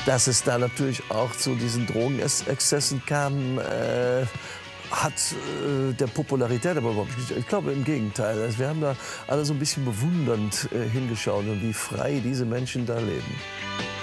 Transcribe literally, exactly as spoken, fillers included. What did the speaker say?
Dass es da natürlich auch zu diesen Drogenexzessen kam, äh, hat äh, der Popularität aber überhaupt nicht. Ich glaube im Gegenteil. Also wir haben da alle so ein bisschen bewundernd äh, hingeschaut und wie frei diese Menschen da leben.